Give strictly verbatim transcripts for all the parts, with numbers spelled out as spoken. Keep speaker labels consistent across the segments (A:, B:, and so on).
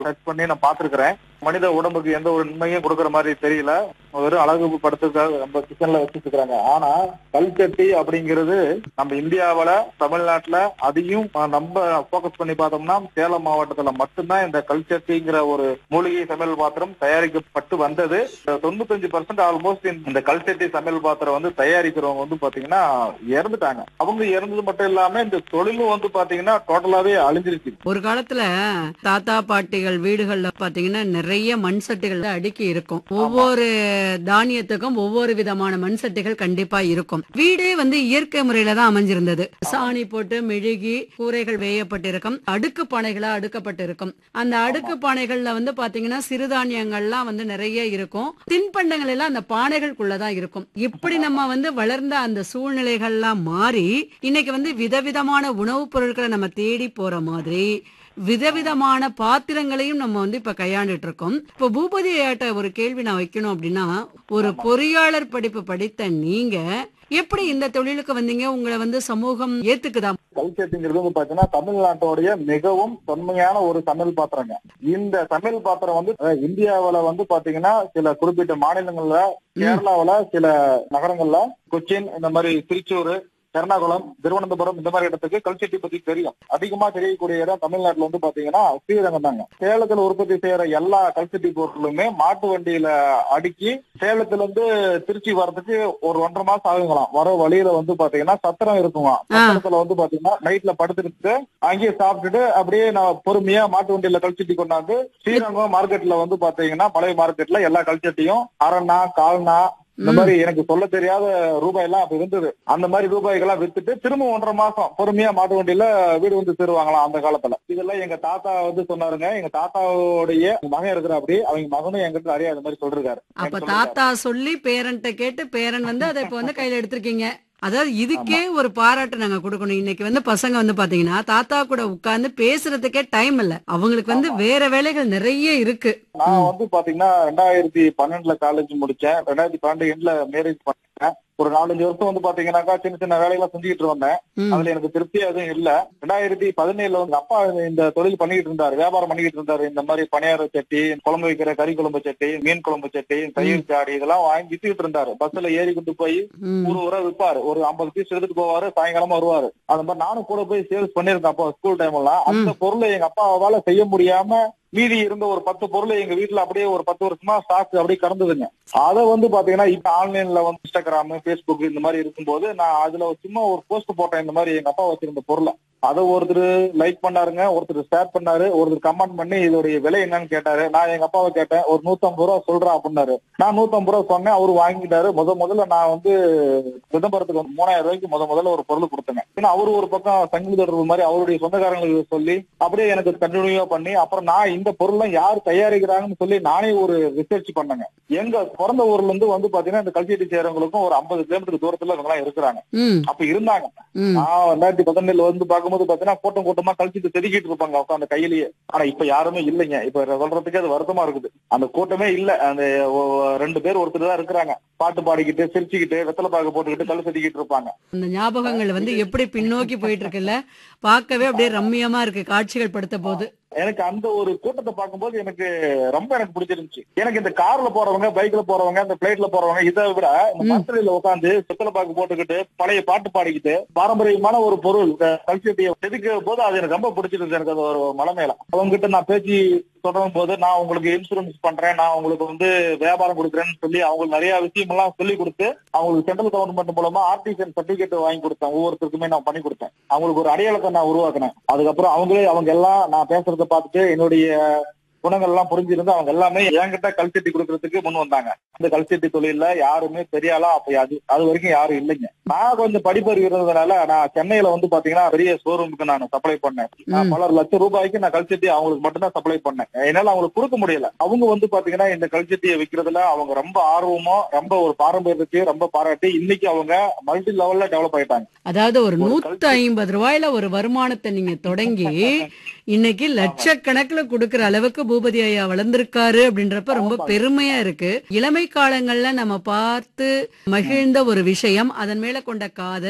A: Touch பண்ணி நான் பாத்துருக்கிறேன். மனித உடம்புக்கு எந்த ஒரு நன்மையும் கொடுக்கற மாதிரி தெரியல. வெறும் அழகு படுத்துக்காக நம்ம கிச்சன்ல வச்சுட்டு இருக்காங்க. ஆனா கல்சட்டி அப்படிங்கிறது நம்ம இந்தியாவில தமிழ்நாட்டுல அதையும் நம்ம போக்கஸ் பண்ணி பார்த்தோம்னா சேலம் மாவட்டத்துல மட்டும்தான் இந்த கல்சட்டிங்கிற ஒரு மூலிகை சமையல் பாத்திரம் தயாரிக்கப்பட்டு வந்தது. தொண்ணூத்தஞ்சு பர்சன்ட் ஆல்மோஸ்ட் இந்த கல்சட்டி சமையல் பாத்திரம் வந்து தயாரிக்கிறவங்க வந்து பாத்தீங்கன்னா இறந்துட்டாங்க. அவங்க இறந்தது மட்டும் இல்லாம இந்த தொழிலும் வந்து பாத்தீங்கன்னா டோட்டலாவே அழிஞ்சிருச்சு.
B: ஒரு காலத்துல தாத்தா பாட்டிகள் வீடுகள்ல பாத்தீங்கன்னா நிறைய மண் சட்டிகள் அடுக்கி இருக்கும். ஒவ்வொரு தானியத்துக்கும் ஒவ்வொரு விதமான மண் சட்டிகள் கண்டிப்பா இருக்கும். வீடே வந்து இயற்கை முறையில தான் அமைஞ்சிருந்தது. சாணி போட்டு மெழுகி கூரைகள் வேயப்பட்டிருக்கும். அடுக்கு பானைகளா அடுக்கப்பட்டிருக்கும். அந்த அடுக்கு பானைகள்ல வந்து பாத்தீங்கன்னா சிறுதானியங்கள்லாம் வந்து நிறைய இருக்கும். தின்பண்டங்கள் எல்லாம் அந்த பானைகளுக்குள்ளதான் இருக்கும். இப்படி நம்ம வந்து வளர்ந்த அந்த சூழ்நிலைகள்லாம் மாறி இன்னைக்கு வந்து விதவிதமான உணவுப் பொருட்களை நம்ம தேடி போற மாதிரி விதவிதமான பாத்திரங்களையும் நம்ம வந்து இப்ப கையாண்டுட்டு இருக்கோம். இப்ப பூபதி ஐயாட்ட ஒரு கேள்வி நான் வைக்கணும் அப்படின்னா, ஒரு பொறியாளர் படிப்பு படித்த நீங்க எப்படி இந்த தொழிலுக்கு வந்தீங்க? உங்களை வந்து சமூகம் ஏத்துக்குதா?
A: கல்சட்டிங்கிறது வந்து பாத்தீங்கன்னா தமிழ்நாட்டோடைய மிகவும் தொன்மையான ஒரு சமையல் பாத்திரங்க. இந்த சமையல் பாத்திரம் வந்து இந்தியாவில வந்து பாத்தீங்கன்னா சில குறிப்பிட்ட மாநிலங்கள்ல, கேரளாவில சில நகரங்கள்ல, கொச்சின் இந்த மாதிரி திருச்சூர், எர்ணாகுளம், திருவனந்தபுரம் இந்த மாதிரி இடத்துக்கு கல்சட்டி பத்தி தெரியும். அதிகமா தெரியக்கூடிய இடம் தமிழ்நாட்டுல வந்து பாத்தீங்கன்னா ஸ்ரீரங்கம் தாங்க. சேலத்துல உற்பத்தி செய்யற எல்லா கல்சட்டி பொருட்களுமே மாட்டு வண்டியில அடுக்கி சேலத்துல இருந்து திருச்சி வர்றதுக்கு ஒரு ஒன்றரை மாசம் ஆகுங்களாம். வர வழியில வந்து பாத்தீங்கன்னா சத்திரம் இருக்குங்க. சத்திரத்துல வந்து பாத்தீங்கன்னா நைட்ல படுத்துட்டு அங்கேயே சாப்பிட்டுட்டு அப்படியே நான் பொறுமையா மாட்டு வண்டியில கல்சட்டி கொண்டாந்து ஸ்ரீரங்கம் மார்க்கெட்ல வந்து பாத்தீங்கன்னா பழைய மார்க்கெட்ல எல்லா கல்சட்டியும் அரைனா கால்னா இந்த மாதிரி எனக்கு சொல்ல தெரியாத ரூபாய் எல்லாம் அப்ப இருந்தது. அந்த மாதிரி ரூபாய்கெல்லாம் வித்துட்டு திரும்ப ஒன்றரை மாசம் பொறுமையா மாட்டு வண்டியில வீடு வந்து சேருவாங்களாம் அந்த காலத்துல. இதெல்லாம் எங்க தாத்தா வந்து சொன்னாருங்க. எங்க தாத்தாவுடைய மகன் இருக்கிற அப்படி அவங்க மகனும் என்கிட்ட நிறைய அது மாதிரி சொல்றாரு.
B: அப்ப தாத்தா சொல்லி பேரன்ட்ட கேட்டு பேரன் வந்து அதை இப்ப வந்து கையில எடுத்திருக்கீங்க. அதாவது இதுக்கே ஒரு பாராட்டு நாங்க கொடுக்கணும். இன்னைக்கு வந்து பசங்க வந்து பாத்தீங்கன்னா தாத்தா கூட உட்கார்ந்து பேசுறதுக்கே டைம் இல்ல. அவங்களுக்கு வந்து வேற வேலைகள் நிறைய இருக்கு.
A: நான் வந்து பாத்தீங்கன்னா ரெண்டாயிரத்தி பன்னெண்டுல காலேஜ் முடிச்சேன். ரெண்டாயிரத்தி பன்னெண்டு எண்ட்ல மேரேஜ் பண்ணேன். ஒரு நாலஞ்சு வருஷம் வந்து பாத்தீங்கன்னாக்கா சின்ன சின்ன வேலைகளை செஞ்சுக்கிட்டு வந்தேன். அதுல எனக்கு திருப்தி எதுவும் இல்ல. ரெண்டாயிரத்தி பதினேழுல வந்து அப்பா இந்த தொழில் பண்ணிக்கிட்டு இருந்தாரு, வியாபாரம் பண்ணிக்கிட்டு இருந்தாரு. இந்த மாதிரி பணியார சட்டி, குழம்பு வைக்கிற கறி குழம்பு சட்டி, மீன் குழம்பு சட்டி, தயிர் சாடி இதெல்லாம் வாங்கி வித்துக்கிட்டு இருந்தாரு. பஸ்ல ஏறி கொண்டு போய் ஒரு ஊரா விற்பாரு. ஒரு ஐம்பது பீஸ் எடுத்துட்டு போவாரு, சாயங்காலமா வருவாரு. அந்த மாதிரி நானும் கூட போய் சேல்ஸ் பண்ணிருக்கேன் அப்போ ஸ்கூல் டைம் எல்லாம். அந்த பொருளை எங்க அப்பாவால செய்ய முடியாம மீதி இருந்த ஒரு பத்து பொருளை எங்க வீட்டுல அப்படியே ஒரு பத்து வருஷமா ஸ்டாக் அப்படியே கடந்ததுங்க. அதை வந்து பாத்தீங்கன்னா இப்ப ஆன்லைன்ல வந்து இன்ஸ்டாகிராம், பேஸ்புக் இந்த மாதிரி இருக்கும்போது நான் அதுல சும்மா ஒரு போஸ்ட் போட்டேன். இந்த மாதிரி எங்க அப்பா வச்சிருந்த பொருளை அதை ஒருத்தர் லைக் பண்ணாருங்க, ஒருத்தர் ஷேர் பண்ணாரு, ஒருத்தர் கமெண்ட் பண்ணி இதோடைய விலை என்னன்னு கேட்டாரு. நான் எங்க அப்பாவை கேட்டேன், ஒரு நூத்தி ஐம்பது ரூபா சொல்றேன் அப்படின்னாரு. நான் நூத்தி ஐம்பது ரூபா சொன்னேன், அவரு வாங்கிட்டாரு. முத முதல்ல நான் வந்து சிதம்பரத்துக்கு வந்து மூணாயிரம் ரூபாய்க்கு முத முதல்ல ஒரு பொருள் கொடுத்தேங்க. ஏன்னா அவரு ஒரு பக்கம் சங்கிலி தொடர்பு மாதிரி அவருடைய சொந்தக்காரங்களுக்கு சொல்லி அப்படியே எனக்கு கண்டினியூவா பண்ணி அப்புறம் நான் இந்த பொருள்லாம் யார் தயாரிக்கிறாங்கன்னு சொல்லி நானே ஒரு ரிசர்ச் பண்ணேங்க. எங்க பிறந்த ஊர்ல இருந்து வந்து பாத்தீங்கன்னா இந்த கல்சட்டி செய்யறவங்களுக்கும் ஒரு ஐம்பது கிலோமீட்டர் தூரத்துல இவங்க எல்லாம் இருக்கிறாங்க. அப்ப இருந்தாங்க. நான் ரெண்டாயிரத்தி பதினேழுல வந்து பார்க்கும்போது பாத்தீங்கன்னா கூட்டம் கூட்டமா கழிச்சுட்டு செதுக்கிட்டு இருப்பாங்க உட்காந்து கையிலேயே. ஆனா இப்ப யாருமே இல்லைங்க. இப்ப சொல்றதுக்கு அது வருத்தமா இருக்குது. அந்த கூட்டமே இல்ல. அந்த ரெண்டு பேர் ஒருத்தர் தான் இருக்கிறாங்க. பாட்டு பாடிக்கிட்டு சிரிச்சுக்கிட்டு வெத்தலை பாக்கு போட்டுக்கிட்டு கல் செதுக்கிட்டு இருப்பாங்க.
B: அந்த ஞாபகங்கள் வந்து எப்படி பின்னோக்கி போயிட்டு இருக்குல்ல, பார்க்கவே அப்படியே ரம்மியமா இருக்கு காட்சிகள் படுத்த போது.
A: எனக்கு அந்த ஒரு கூட்டத்தை பார்க்கும்போது எனக்கு ரொம்ப எனக்கு பிடிச்சிருந்துச்சு. எனக்கு இந்த கார்ல போறவங்க, பைக்ல போறவங்க, இந்த பிளைட்ல போறவங்க இதை விட இந்த மரத்தடியில உட்காந்து வெத்தலை பாக்கு போட்டுக்கிட்டு பழைய பாட்டு பாடிக்கிட்டு பாரம்பரியமான ஒரு பொருள் கல்சட்டியை செதுக்கிற போது அது எனக்கு ரொம்ப பிடிச்சிருந்துச்சு. எனக்கு அது ஒரு மலை மேல அவங்க கிட்ட நான் பேச்சு தொடரும் போது நான் உங்களுக்கு இன்சூரன்ஸ் பண்றேன், நான் உங்களுக்கு வந்து வியாபாரம் கொடுக்குறேன்னு சொல்லி அவங்களுக்கு நிறைய விஷயம் எல்லாம் சொல்லி கொடுத்து அவங்களுக்கு சென்ட்ரல் கவர்மெண்ட் மூலமா ஆர்டிசன் சர்டிபிகேட் வாங்கி கொடுத்தேன். ஒவ்வொருத்தருக்குமே நான் பண்ணி கொடுத்தேன். அவங்களுக்கு ஒரு அடையாளத்தை நான் உருவாக்கினேன். அதுக்கப்புறம் அவங்களே அவங்க எல்லாம் நான் பேசுறத பார்த்துட்டு என்னுடைய குணங்கள் எல்லாம் புரிஞ்சிருந்து அவங்க எல்லாமே என்கிட்ட கல்சட்டி கொடுக்கறதுக்கு முன் வந்தாங்க. இந்த கல்சட்டி தொழில யாருமே பெரியாளா அப்ப அது அது வரைக்கும் யாரும் இல்லைங்க. நான் கொஞ்சம் படிப்பறிவு இருந்ததுனால நான் சென்னையில வந்து பாத்தீங்கன்னா பெரிய ஷோரூமுக்கு நான் சப்ளை பண்ணேன். நான் பல லட்சம் ரூபாய்க்கு நான் கல்சட்டி அவங்களுக்கு மட்டும்தான் சப்ளை பண்ணேன். என்னால அவங்களுக்கு கொடுக்க முடியல. அவங்க வந்து பாத்தீங்கன்னா இந்த கல்சட்டியை விற்கிறதுல அவங்க ரொம்ப ஆர்வமோ ரொம்ப ஒரு பாரம்பரியத்தை ரொம்ப பாராட்டி இன்னைக்கு அவங்க மல்டி லெவல்ல டெவலப் ஆயிட்டாங்க.
B: அதாவது ஒரு நூத்தி ஐம்பது ரூபாயில ஒரு வருமானத்தை நீங்க தொடங்கி இன்னைக்கு லட்சக்கணக்கில் கொடுக்கிற அளவுக்கு பூபதி ஐயா வளர்ந்திருக்காரு அப்படின்றப்ப ரொம்ப பெருமையா இருக்கு. இளமை காலங்கள்ல நம்ம பார்த்து மகிழ்ந்த ஒரு விஷயம், அதன் மேல கொண்ட காதல்,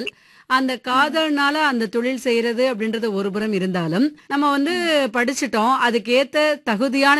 B: அந்த காதல்னால அந்த தொழில் செய்யறது அப்படின்றது ஒரு புறம் இருந்தாலும் நம்ம வந்து படிச்சுட்டோம், அதுக்கு ஏத்த தகுதியான